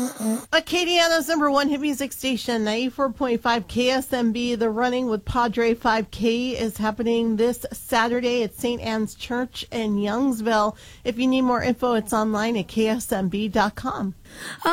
Acadiana's number one hit music station, 94.5 KSMB. The Running with Padre 5K is happening this Saturday at St. Anne's Church in Youngsville. If you need more info, it's online at ksmb.com.